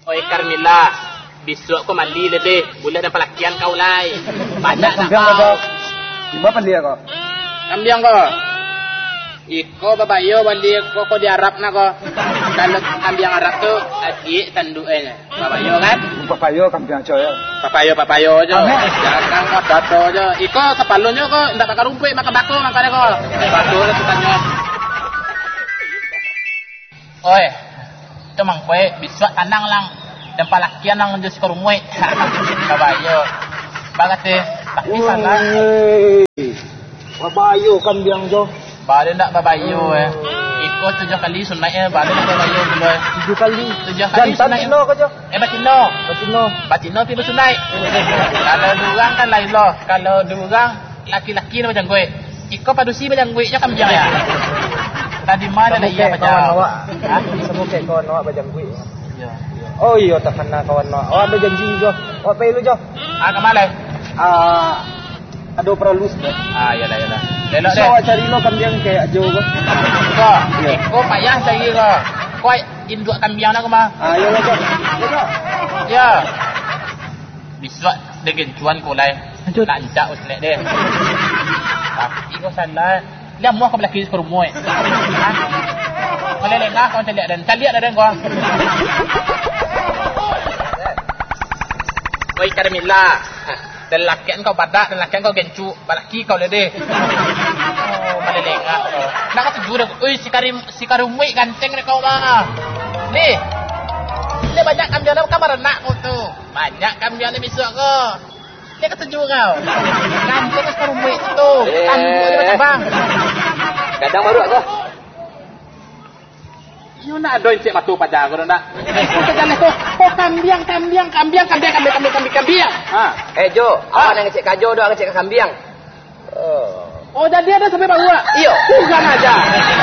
Oi Carmilla, besok kau mandi lebih. Boleh dan pelakian kau lai. Banyak nak kau. Gimana pandia kau? Kambing kau. Iko babayo bandi kau di Arab nak kau. Kalau kambing Arab tu adik tanduknya. Babayo kan? Papayo kambing aja ya. Papayo aja. Jangan kau dato aja. Iko kepalunnya kau ndak pakai rumput makan bako makanya kau. Bako tu tanya. Oi, itu mang kue biswa tanang lang dan palakian lang just kerumuy. Babayo. Bagat eh. Tapi salah. Papayo kambing jo. Balik tak babayo Ikut 7 kali sunat balik tak babayo dulu. 7 kali. 7 kali sunat. Batino kau jo. Batino pi bersunat. Kalau durang kan lain loh. Kalau durang laki-laki ni macam gue. Ikut padusi macam gue je kambing ya. Tadi mana dah iya macam. Ha? Semua ke kawan awak macam gue. Ya. Oh iya tak kena kawan awak. Awak ada janji jo. Awak pay lu jo. Ke mana? Ada peralus dah. Yalah. Lelok deh. So cari lo kambing kayak ajo ko. Ko payah cari ko. Kau induk kambing nak mah. Yalah jo. Ya. Biswa dengan cuan ko lai. Nak jak uslet deh. Tapi ko salah. Dia mau kau belaki kerumuy. Kalau lengah kau caliak dan kau. Oi Carmilla. Dan laki kau badak dan laki kau gencu, balaki kau lede. Oh, malelengah kau. Nak kata jurang, oi si Karumui ganteng ni kau mah. Ni banyak kambing dalam kamar nak kau tu. Banyak kambing ni besok kau. Dia kata jurang. Ganteng si Karumui tu. Tangguh dia macam bang. Kadang baru aku. You nak ada encik matu pada aku nak. Jangan tu. Oh kambing. Jo, awak nak ngecek kajo doang ngecek kambing. Oh jadi ada sampai bawa. Iyo. Bukan aja.